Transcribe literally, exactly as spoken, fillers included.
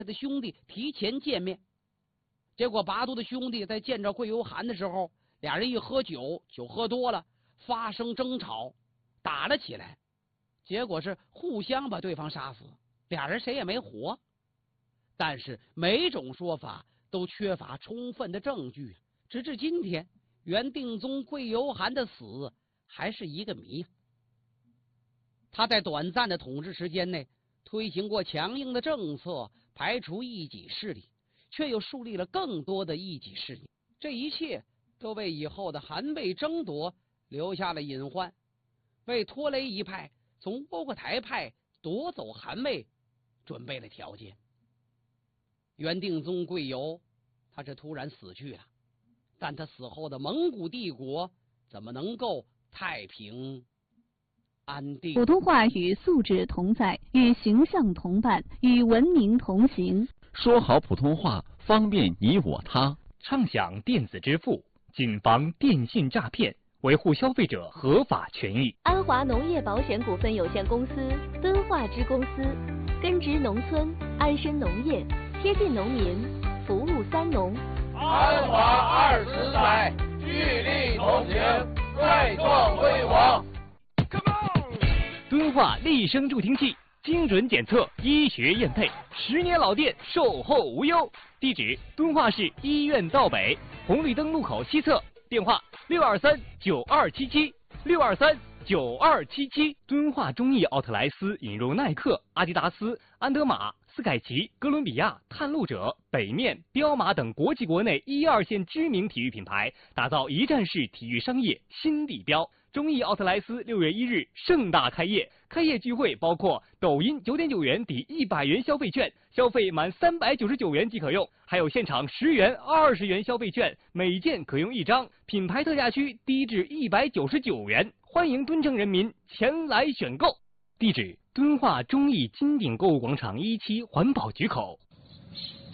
他的兄弟提前见面。结果拔都的兄弟在见着桂由寒的时候，俩人一喝酒，酒喝多了，发生争吵，打了起来。结果是互相把对方杀死，俩人谁也没活。但是每种说法都缺乏充分的证据，直至今天，元定宗桂由寒的死还是一个谜。他在短暂的统治时间内推行过强硬的政策，排除异己势力，却又树立了更多的异己势力。这一切都为以后的韩魏争夺留下了隐患，为拖雷一派从窝阔台派夺走韩魏准备了条件。元定宗桂由他是突然死去了，但他死后的蒙古帝国怎么能够太平安定？ 普通话与素质同在，与形象同伴，与文明同行。 说好普通话，方便你我他。 畅享电子支付，谨防电信诈骗，维护消费者合法权益。 安华农业保险股份有限公司敦化支公司，根植农村，安身农业，贴近农民，服务三农。 安华二十载，聚力同行，再创辉煌。 敦化立声助听器，精准检测，医学验配，十年老店，售后无忧。地址：敦化市医院道北红绿灯路口西侧。电话：六二三九二七七六二三九二七七。敦化中意奥特莱斯引入耐克、阿迪达斯、安德玛、斯凯奇、哥伦比亚、探路者、北面、彪马等国际国内一二线知名体育品牌，打造一站式体育商业新地标。中意奥特莱斯六月一日盛大开业，开业聚会包括抖音九点九元抵一百元消费券，消费满三百九十九元即可用，还有现场十元、二十元消费券，每件可用一张，品牌特价区低至一百九十九元，欢迎敦城人民前来选购。地址：敦化中意金鼎购物广场一期环保局口。